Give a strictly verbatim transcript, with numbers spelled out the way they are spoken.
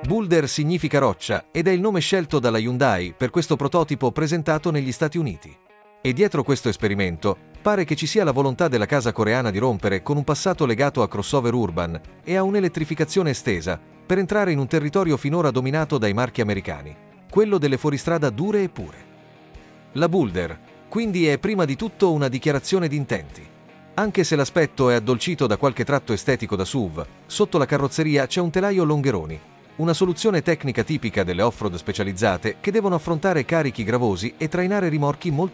Boulder significa roccia ed è il nome scelto dalla Hyundai per questo prototipo presentato negli Stati Uniti. E dietro questo esperimento pare che ci sia la volontà della casa coreana di rompere con un passato legato a crossover urban e a un'elettrificazione estesa per entrare in un territorio finora dominato dai marchi americani, quello delle fuoristrada dure e pure. La Boulder, quindi, è prima di tutto una dichiarazione di intenti. Anche se l'aspetto è addolcito da qualche tratto estetico da S U V, sotto la carrozzeria c'è un telaio longheroni, una soluzione tecnica tipica delle off-road specializzate che devono affrontare carichi gravosi e trainare rimorchi molto